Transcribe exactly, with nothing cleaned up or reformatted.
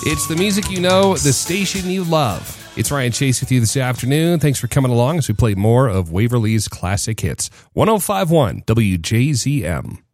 It's the music you know, the station you love. It's Ryan Chase with you this afternoon. Thanks for coming along as we play more of Waverly's classic hits. one oh five point one W J Z M.